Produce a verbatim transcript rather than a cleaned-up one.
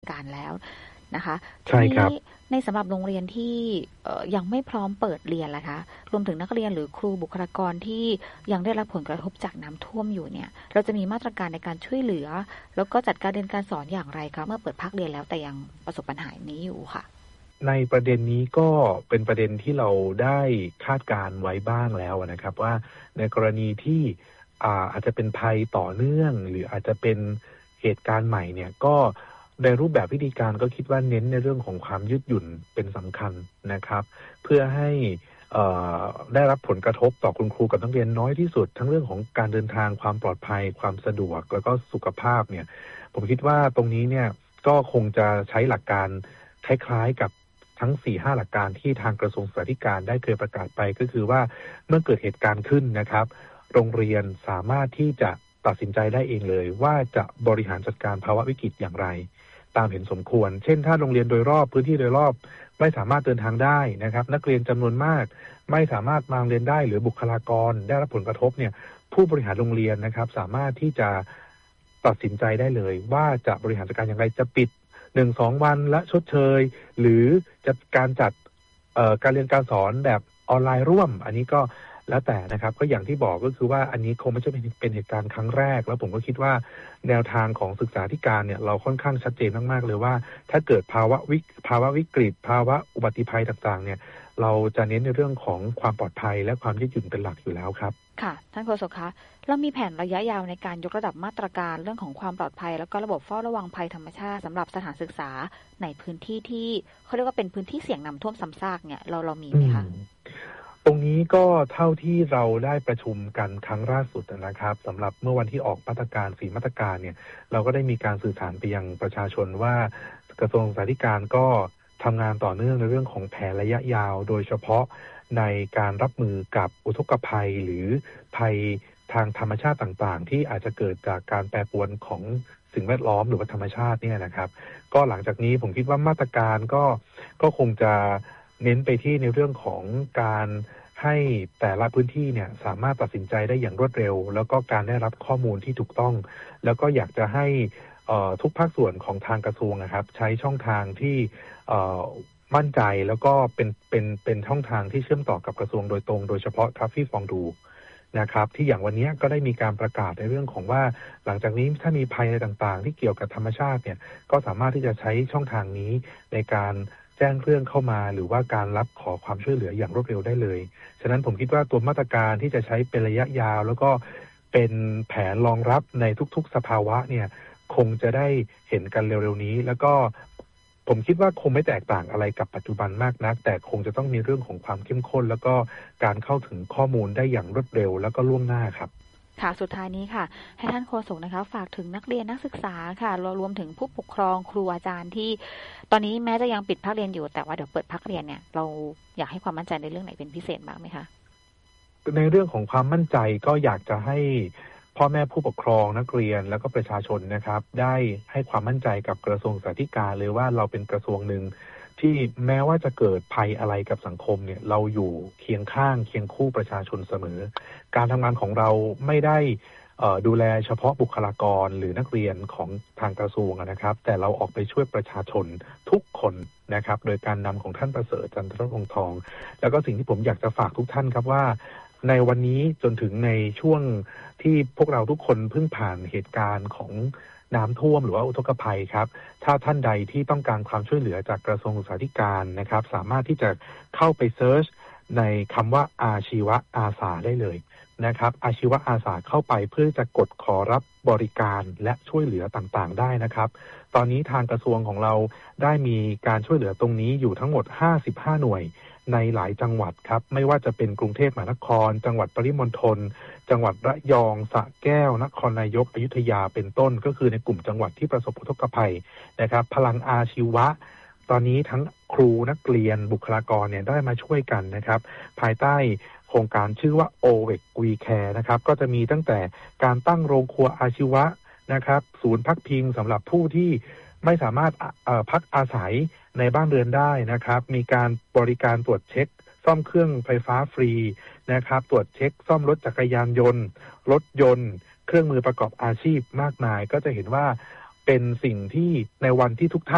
การแล้วนะคะใช่ครับในสำหรับโรงเรียนที่ยังไม่พร้อมเปิดเรียนล่ะคะรวมถึงนักเรียนหรือครูบุคลากรที่ยังได้รับผลกระทบจากน้ำท่วมอยู่เนี่ยเราจะมีมาตรการในการช่วยเหลือแล้วก็จัดการเรียนการสอนอย่างไรคะเมื่อเปิดภาคเรียนแล้วแต่ยังประสบปัญหานี้อยู่ค่ะในประเด็นนี้ก็เป็นประเด็นที่เราได้คาดการไว้บ้างแล้วนะครับว่าในกรณีที่อาอาจจะเป็นภัยต่อเนื่องหรืออาจจะเป็นเหตุการณ์ใหม่เนี่ยก็ในรูปแบบวิธีการก็คิดว่าเน้นในเรื่องของความยืดหยุ่นเป็นสำคัญนะครับเพื่อให้ได้รับผลกระทบต่อคุณครูกับนักเรียนน้อยที่สุดทั้งเรื่องของการเดินทางความปลอดภัยความสะดวกแล้วก็สุขภาพเนี่ยผมคิดว่าตรงนี้เนี่ยก็คงจะใช้หลักการคล้ายๆกับทั้ง สี่ห้า หลักการที่ทางกระทรวงศึกษาธิการได้เคยประกาศไปก็คือว่าเมื่อเกิดเหตุการณ์ขึ้นนะครับโรงเรียนสามารถที่จะตัดสินใจได้เองเลยว่าจะบริหารจัดการภาวะวิกฤตอย่างไรตามเห็นสมควรเช่นถ้าโรงเรียนโดยรอบพื้นที่โดยรอบไม่สามารถเดินทางได้นะครับนักเรียนจำนวนมากไม่สามารถมาเรียนได้หรือบุคลากรได้รับผลกระทบเนี่ยผู้บริหารโรงเรียนนะครับสามารถที่จะตัดสินใจได้เลยว่าจะบริหารจัดการอย่างไรจะปิดหนึ่งสองวันและชดเชยหรือจะการจัดการเรียนการสอนแบบออนไลน์ร่วมอันนี้ก็แล้วแต่นะครับก็อย่างที่บอกก็คือว่าอันนี้คงไม่ใช่เป็นเหตุการณ์ครั้งแรกแล้วผมก็คิดว่าแนวทางของศึกษาธิการเนี่ยเราค่อนข้างชัดเจนมากๆเลยว่าถ้าเกิดภาวะวิภาวะวิกฤตภาวะอุบัติภัยต่างๆเนี่ยเราจะเน้นในเรื่องของความปลอดภัยและความยืดหยุ่นเป็นหลักอยู่แล้วครับค่ะท่านโฆษกคะเรามีแผนระยะยาวในการยกระดับมาตรการเรื่องของความปลอดภัยแล้วก็ระบบเฝ้าระวังภัยธรรมชาติสำหรับสถานศึกษาในพื้นที่ที่เขาเรียกว่าเป็นพื้นที่เสี่ยงน้ำท่วมซ้ำซากเนี่ยเราเรามีไหมคะตรงนี้ก็เท่าที่เราได้ประชุมกันครั้งล่าสุดนะครับสำหรับเมื่อวันที่ออกมาตรการสี่มาตรการเนี่ยเราก็ได้มีการสื่อสารไปยังประชาชนว่ากระทรวงศึกษาธิการก็ทำงานต่อเนื่องในเรื่องของแผนระยะยาวโดยเฉพาะในการรับมือกับอุทกภัยหรือภัยทางธรรมชาติต่างๆที่อาจจะเกิดจากการแปรปรวนของสิ่งแวดล้อมหรือว่าธรรมชาติเนี่ยนะครับก็หลังจากนี้ผมคิดว่ามาตรการก็ก็คงจะเน้นไปที่ในเรื่องของการให้แต่ละพื้นที่เนี่ยสามารถตัดสินใจได้อย่างรวดเร็วแล้วก็การได้รับข้อมูลที่ถูกต้องแล้วก็อยากจะให้ทุกภาคส่วนของทางกระทรวงนะครับใช้ช่องทางที่มั่นใจแล้วก็เป็นเป็นเป็นช่องทางที่เชื่อมต่อกับกระทรวงโดยตรงโดยเฉพาะทัฟฟี่ฟองดูนะครับที่อย่างวันนี้ก็ได้มีการประกาศในเรื่องของว่าหลังจากนี้ถ้ามีภัยอะไรต่างๆที่เกี่ยวกับธรรมชาติเนี่ยก็สามารถที่จะใช้ช่องทางนี้ในการแจ้งเรื่องเข้ามาหรือว่าการรับขอความช่วยเหลืออย่างรวดเร็วได้เลยฉะนั้นผมคิดว่าตัวมาตรการที่จะใช้เป็นระยะยาวแล้วก็เป็นแผนรองรับในทุกๆสภาวะเนี่ยคงจะได้เห็นกันเร็วๆนี้แล้วก็ผมคิดว่าคงไม่แตกต่างอะไรกับปัจจุบันมากนักแต่คงจะต้องมีเรื่องของความเข้มข้นแล้วก็การเข้าถึงข้อมูลได้อย่างรวดเร็วแล้วก็ล่วงหน้าครับค่ะสุดท้ายนี้ค่ะให้ท่านโฆษกนะคะฝากถึงนักเรียนนักศึกษาค่ะรวมถึงผู้ปกครองครูอาจารย์ที่ตอนนี้แม้จะยังปิดภาคเรียนอยู่แต่ว่าเดี๋ยวเปิดภาคเรียนเนี่ยเราอยากให้ความมั่นใจในเรื่องไหนเป็นพิเศษบ้างไหมคะในเรื่องของความมั่นใจก็อยากจะให้พ่อแม่ผู้ปกครองนักเรียนแล้วก็ประชาชนนะครับได้ให้ความมั่นใจกับกระทรวงศึกษาธิการเลยว่าเราเป็นกระทรวงหนึ่งที่แม้ว่าจะเกิดภัยอะไรกับสังคมเนี่ยเราอยู่เคียงข้างเคียงคู่ประชาชนเสมอการทำงานของเราไม่ได้ดูแลเฉพาะบุคลากรหรือนักเรียนของทางกระทรวงนะครับแต่เราออกไปช่วยประชาชนทุกคนนะครับโดยการนำของท่านประเสริฐจันทรวงศ์ทองแล้วก็สิ่งที่ผมอยากจะฝากทุกท่านครับว่าในวันนี้จนถึงในช่วงที่พวกเราทุกคนเพิ่งผ่านเหตุการณ์ของน้ำท่วมหรือว่าอุทกภัยครับถ้าท่านใดที่ต้องการความช่วยเหลือจากกระทรวงศึกษาธิการนะครับสามารถที่จะเข้าไปเซิร์ชในคำว่าอาชีวะอาสาได้เลยนะครับอาชีวะอาสาเข้าไปเพื่อจะกดขอรับบริการและช่วยเหลือต่างๆได้นะครับตอนนี้ทางกระทรวงของเราได้มีการช่วยเหลือตรงนี้อยู่ทั้งหมดห้าสิบห้าหน่วยในหลายจังหวัดครับไม่ว่าจะเป็นกรุงเทพมหานครจังหวัดปริมณฑลจังหวัดระยองสระแก้วนครนายกอยุธยาเป็นต้นก็คือในกลุ่มจังหวัดที่ประสบอุทกภัยนะครับพลังอาชีวะตอนนี้ทั้งครูนักเรียนบุคลากรเนี่ยได้มาช่วยกันนะครับภายใต้โครงการชื่อว่า โอ วี อี ซี We Care นะครับก็จะมีตั้งแต่การตั้งโรงครัวอาชีวะนะครับศูนย์พักพิงสำหรับผู้ที่ไม่สามารถพักอาศัยในบ้านเรือนได้นะครับมีการบริการตรวจเช็คซ่อมเครื่องไฟฟ้าฟรีนะครับตรวจเช็คซ่อมรถจักรยานยนต์รถยนต์เครื่องมือประกอบอาชีพมากมายก็จะเห็นว่าเป็นสิ่งที่ในวันที่ทุกท่าน